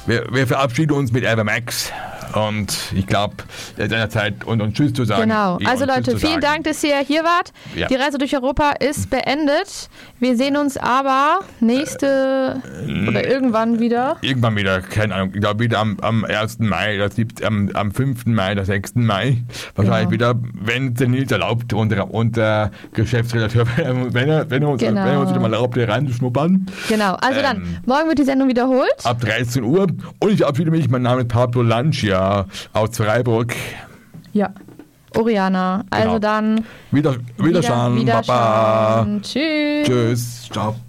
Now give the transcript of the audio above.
wir verabschieden uns mit Ava Max. Und ich glaube, es ist an der Zeit, und Tschüss zu sagen. Genau. Also Leute, vielen Dank, dass ihr hier wart. Ja. Die Reise durch Europa ist beendet. Wir sehen uns aber oder irgendwann wieder. Irgendwann wieder, keine Ahnung. Ich glaube wieder am 1. Mai, am 5. Mai, der 6. Mai. Wahrscheinlich wieder, wenn der Nils erlaubt, unser Geschäftsredakteur, wenn er uns wieder mal erlaubt, hier reinzuschnuppern. Genau. Also dann, morgen wird die Sendung wiederholt. Ab 13 Uhr. Und ich verabschiede mich. Mein Name ist Pablo Lancia aus Freiburg. Ja, Oriana. Also dann Wiederschauen. Baba. Tschüss. Tschüss. Ciao.